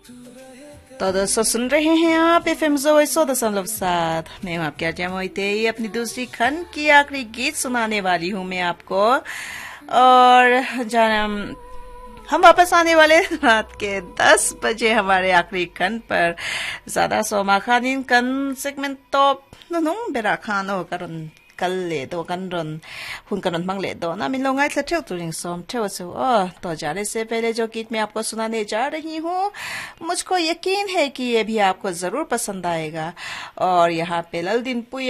तो दोस्तों सुन रहे हैं आप एफएम 100.7। मैं हूं आपके आर्जे मोहिते। अपनी दूसरी खंड की आखिरी गीत सुनाने वाली हूं मैं आपको। और हम वापस आने वाले रात के 10 बजे हमारे आखिरी खंड पर। ज़्यादा सोमा खानिन कन सेगमेंट तो नूं बेरा खानो करुन कल ले दो कनरन हुन कनरन मंग ले दो ना मिन लोंगाई tlachel तुरिंग सोम ठेवसु तो जाने से पहले जो गीत मैं आपको सुनाने जा रही हूँ मुझको यकीन है कि ये भी आपको जरूर पसंद आएगा। और यहाँ पे ललदिन पुय